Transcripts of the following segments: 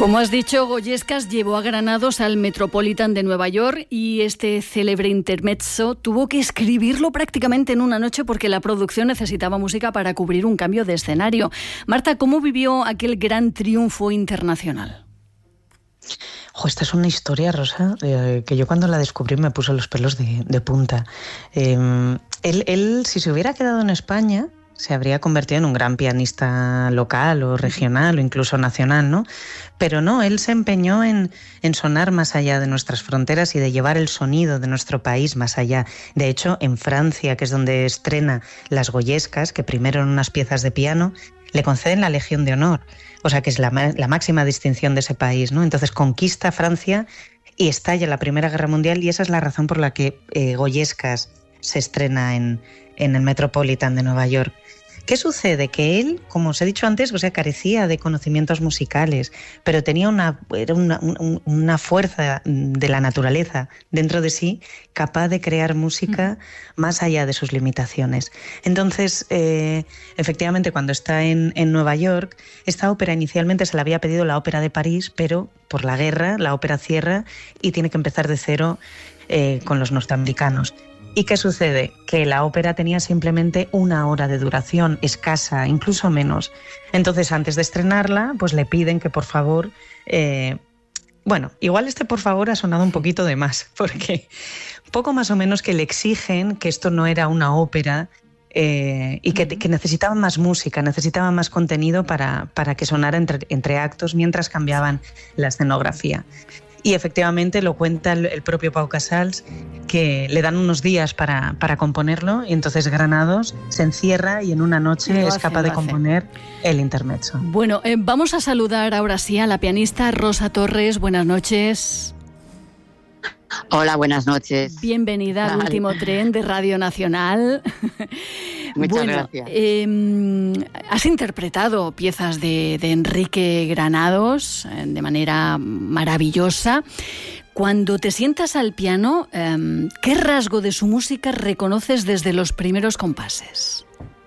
Como has dicho, Goyescas llevó a Granados al Metropolitan de Nueva York y este célebre intermezzo tuvo que escribirlo prácticamente en una noche porque la producción necesitaba música para cubrir un cambio de escenario. Marta, ¿cómo vivió aquel gran triunfo internacional? Esta es una historia, Rosa, que yo cuando la descubrí me puso los pelos de punta. Él, si se hubiera quedado en España, se habría convertido en un gran pianista local o regional o incluso nacional, ¿no? Pero no, él se empeñó en sonar más allá de nuestras fronteras y de llevar el sonido de nuestro país más allá. De hecho, en Francia, que es donde estrena las Goyescas, que primero eran unas piezas de piano, le conceden la Legión de Honor, o sea que es la máxima distinción de ese país, ¿no? Entonces conquista Francia y estalla la Primera Guerra Mundial y esa es la razón por la que Goyescas se estrena en el Metropolitan de Nueva York. ¿Qué sucede? Que él, como os he dicho antes, carecía de conocimientos musicales, pero tenía una fuerza de la naturaleza dentro de sí capaz de crear música más allá de sus limitaciones. Entonces, efectivamente, cuando está en Nueva York, esta ópera inicialmente se le había pedido la Ópera de París, pero por la guerra la ópera cierra y tiene que empezar de cero con los norteamericanos. ¿Y qué sucede? Que la ópera tenía simplemente 1 hora de duración, escasa, incluso menos. Entonces, antes de estrenarla, pues le piden que por favor... igual por favor ha sonado un poquito de más, porque poco más o menos que le exigen que esto no era una ópera y que necesitaban más música, necesitaban más contenido para que sonara entre actos mientras cambiaban la escenografía. Y efectivamente lo cuenta el propio Pau Casals, que le dan unos días para componerlo y entonces Granados se encierra y en una noche es capaz de componer el intermezzo. Bueno, vamos a saludar ahora sí a la pianista Rosa Torres. Buenas noches. Hola, buenas noches. Bienvenida al último tren de Radio Nacional. Muchas gracias. Has interpretado piezas de Enrique Granados de manera maravillosa. Cuando te sientas al piano, ¿qué rasgo de su música reconoces desde los primeros compases?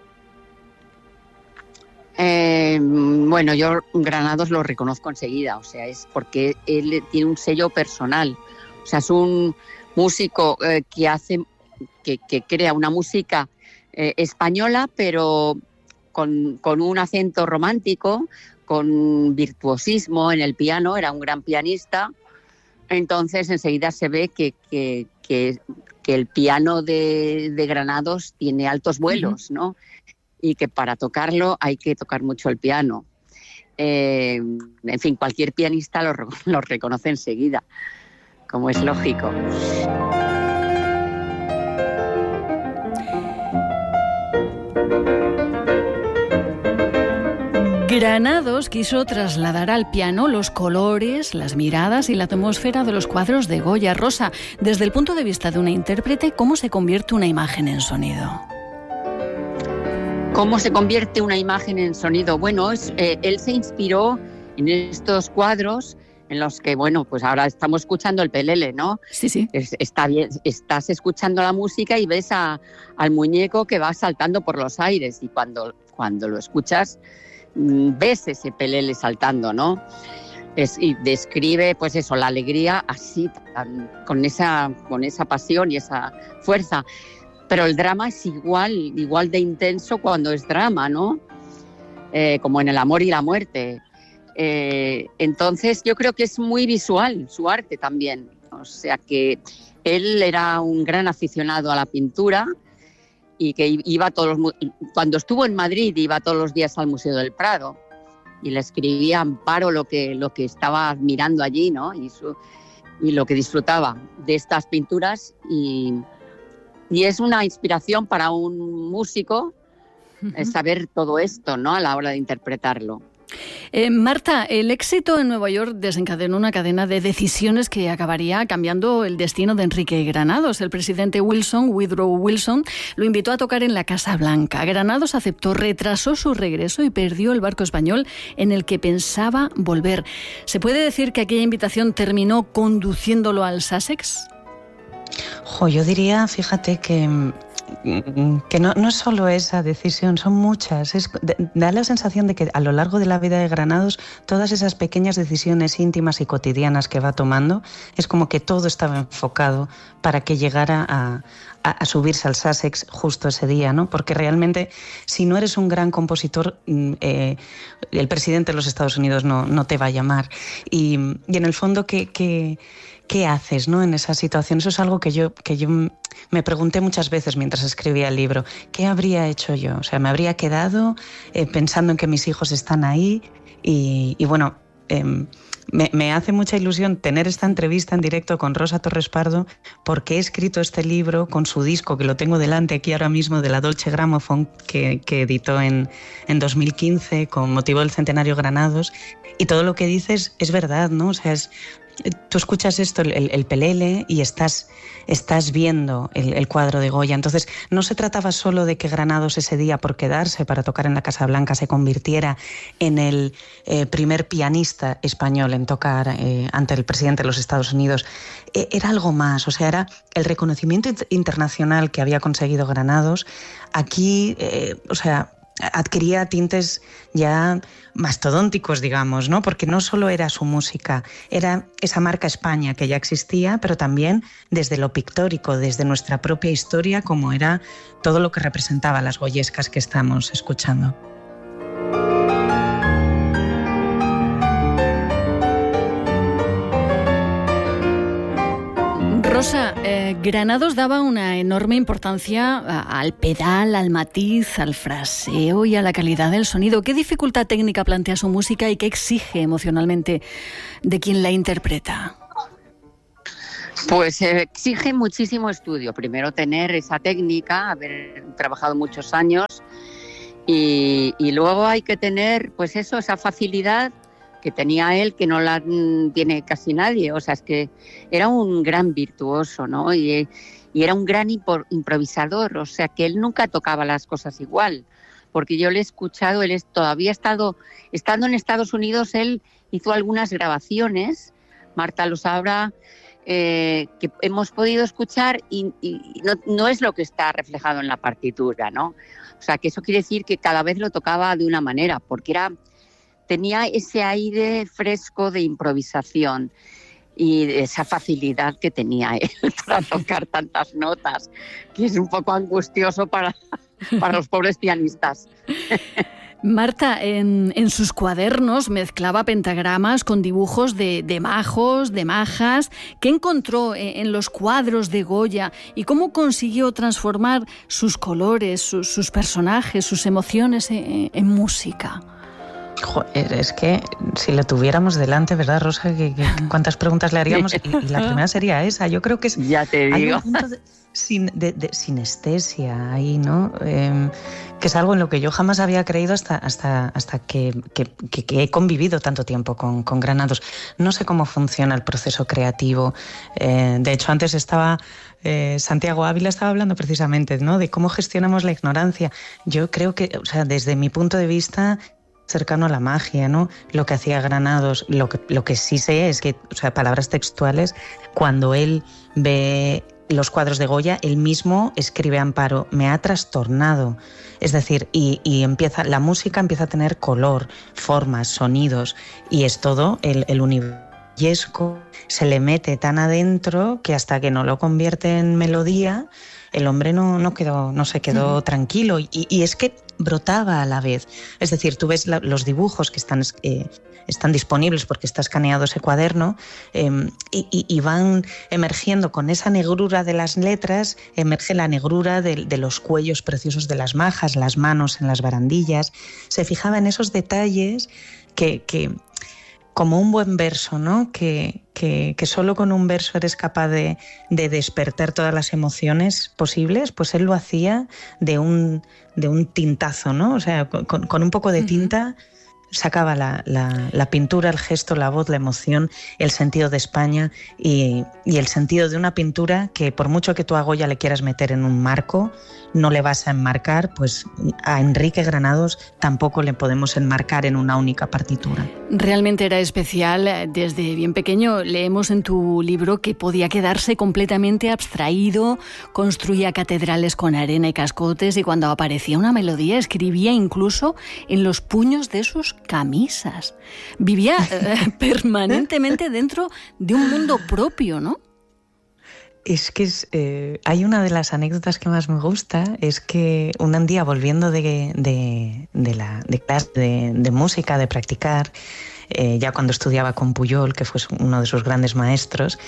Yo Granados lo reconozco enseguida, o sea, es porque él tiene un sello personal. O sea, es un músico que crea una música española, pero con un acento romántico, con virtuosismo en el piano, era un gran pianista. Entonces, enseguida se ve que el piano de Granados tiene altos vuelos, ¿no? Y que para tocarlo hay que tocar mucho el piano. En fin, cualquier pianista lo reconoce enseguida, como es lógico. Granados quiso trasladar al piano los colores, las miradas y la atmósfera de los cuadros de Goya. Rosa, desde el punto de vista de una intérprete, ¿cómo se convierte una imagen en sonido? ¿Cómo se convierte una imagen en sonido? Bueno, él se inspiró en estos cuadros en los que, pues ahora estamos escuchando el pelele, ¿no? Sí. Está bien, estás escuchando la música y ves al muñeco que va saltando por los aires y cuando lo escuchas ves ese pelele saltando, ¿no? Y describe, la alegría así, con esa pasión y esa fuerza. Pero el drama es igual de intenso cuando es drama, ¿no? Como en El amor y la muerte. Entonces yo creo que es muy visual su arte también, o sea que él era un gran aficionado a la pintura y que cuando estuvo en Madrid iba todos los días al Museo del Prado y le escribía a Amparo lo que estaba admirando allí, ¿no? Y lo que disfrutaba de estas pinturas y es una inspiración para un músico saber todo esto, ¿no? A la hora de interpretarlo. Marta, el éxito en Nueva York desencadenó una cadena de decisiones que acabaría cambiando el destino de Enrique Granados. El presidente Woodrow Wilson, lo invitó a tocar en la Casa Blanca. Granados aceptó, retrasó su regreso y perdió el barco español en el que pensaba volver. ¿Se puede decir que aquella invitación terminó conduciéndolo al Sussex? Yo diría, fíjate, que que no es solo esa decisión, son muchas. Da la sensación de que a lo largo de la vida de Granados, todas esas pequeñas decisiones íntimas y cotidianas que va tomando, es como que todo estaba enfocado para que llegara a subirse al Sussex justo ese día, ¿no? Porque realmente, si no eres un gran compositor, el presidente de los Estados Unidos no te va a llamar. Y en el fondo, ¿qué haces, ¿no? En esa situación? Eso es algo que yo me pregunté muchas veces mientras escribía el libro. ¿Qué habría hecho yo? O sea, me habría quedado pensando en que mis hijos están ahí y bueno, me hace mucha ilusión tener esta entrevista en directo con Rosa Torres Pardo, porque he escrito este libro con su disco, que lo tengo delante aquí ahora mismo, de la Dolce Gramophone, que editó en 2015 con motivo del centenario Granados, y todo lo que dices es verdad, ¿no? O sea, tú escuchas esto, el pelele, y estás viendo el cuadro de Goya. Entonces, no se trataba solo de que Granados ese día, por quedarse para tocar en la Casa Blanca, se convirtiera en el primer pianista español en tocar ante el presidente de los Estados Unidos. Era algo más, o sea, era el reconocimiento internacional que había conseguido Granados. Aquí, o sea, adquiría tintes ya mastodónticos, digamos, ¿no? Porque no solo era su música, era esa marca España que ya existía, pero también desde lo pictórico, desde nuestra propia historia, como era todo lo que representaba las goyescas que estamos escuchando. Rosa, Granados daba una enorme importancia al pedal, al matiz, al fraseo y a la calidad del sonido. ¿Qué dificultad técnica plantea su música y qué exige emocionalmente de quien la interpreta? Pues exige muchísimo estudio. Primero tener esa técnica, haber trabajado muchos años y luego hay que tener, pues eso, esa facilidad que tenía él, que no la tiene casi nadie. O sea, es que era un gran virtuoso, ¿no? Y era un gran improvisador, o sea, que él nunca tocaba las cosas igual, porque yo le he escuchado, todavía estando en Estados Unidos, él hizo algunas grabaciones, Marta lo sabrá, que hemos podido escuchar y no es lo que está reflejado en la partitura, ¿no? O sea, que eso quiere decir que cada vez lo tocaba de una manera, porque tenía ese aire fresco de improvisación y esa facilidad que tenía él para tocar tantas notas, que es un poco angustioso para los pobres pianistas. Marta, en sus cuadernos mezclaba pentagramas con dibujos de majos, de majas. ¿Qué encontró en los cuadros de Goya y cómo consiguió transformar sus colores, sus personajes, sus emociones en música? Joder, es que si lo tuviéramos delante, ¿verdad, Rosa? ¿Cuántas preguntas le haríamos? Y la primera sería esa. Yo creo que es... Ya te digo. Un punto de sinestesia ahí, ¿no? Que es algo en lo que yo jamás había creído hasta que he convivido tanto tiempo con Granados. No sé cómo funciona el proceso creativo. De hecho, antes estaba... Santiago Ávila estaba hablando precisamente, ¿no?, de cómo gestionamos la ignorancia. Yo creo que, o sea, desde mi punto de vista... cercano a la magia, ¿no? Lo que hacía Granados, lo que sí sé es que, o sea, palabras textuales, cuando él ve los cuadros de Goya, él mismo escribe Amparo, me ha trastornado. Es decir, y la música empieza a tener color, formas, sonidos, y es todo el universo, se le mete tan adentro que hasta que no lo convierte en melodía, el hombre no se quedó tranquilo. Y es que brotaba a la vez. Es decir, tú ves los dibujos que están disponibles porque está escaneado ese cuaderno y van emergiendo con esa negrura de las letras, emerge la negrura de los cuellos preciosos de las majas, las manos en las barandillas. Se fijaba en esos detalles que como un buen verso, ¿no? Que solo con un verso eres capaz de despertar todas las emociones posibles, pues él lo hacía de un tintazo, ¿no? O sea, con un poco de tinta sacaba la pintura, el gesto, la voz, la emoción, el sentido de España y el sentido de una pintura que por mucho que tú a Goya le quieras meter en un marco, no le vas a enmarcar, pues a Enrique Granados tampoco le podemos enmarcar en una única partitura. Realmente era especial. Desde bien pequeño leemos en tu libro que podía quedarse completamente abstraído, construía catedrales con arena y cascotes y cuando aparecía una melodía escribía incluso en los puños de sus camisas. Vivía permanentemente dentro de un mundo propio, ¿no? Es que hay una de las anécdotas que más me gusta, es que un día volviendo de clase de música, de practicar, ya cuando estudiaba con Pujol, que fue uno de sus grandes maestros,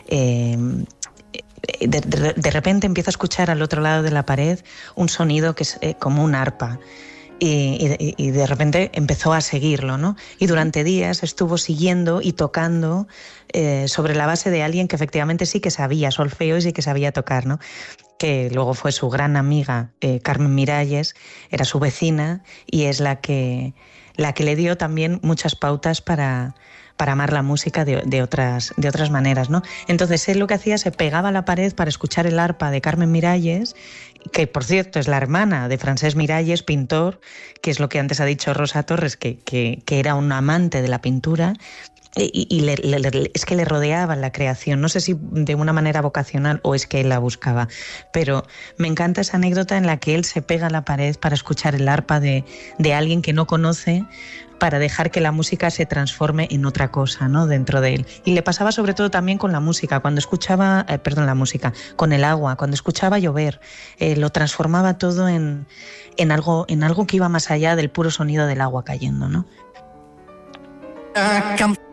de repente empiezo a escuchar al otro lado de la pared un sonido que es como un arpa. Y de repente empezó a seguirlo, ¿no? Y durante días estuvo siguiendo y tocando sobre la base de alguien que efectivamente sí que sabía solfeo y sí que sabía tocar, ¿no? Que luego fue su gran amiga Carmen Miralles, era su vecina y es la que le dio también muchas pautas para amar la música de otras maneras, ¿no? Entonces él lo que hacía, se pegaba a la pared para escuchar el arpa de Carmen Miralles, que por cierto es la hermana de Francesc Miralles, pintor, que es lo que antes ha dicho Rosa Torres, que era un amante de la pintura. Y es que le rodeaba la creación, no sé si de una manera vocacional o es que él la buscaba, pero me encanta esa anécdota en la que él se pega a la pared para escuchar el arpa de alguien que no conoce, para dejar que la música se transforme en otra cosa, ¿no? Dentro de él. Y le pasaba sobre todo también con la música, cuando escuchaba, con el agua, cuando escuchaba llover, lo transformaba todo en algo que iba más allá del puro sonido del agua cayendo, ¿no?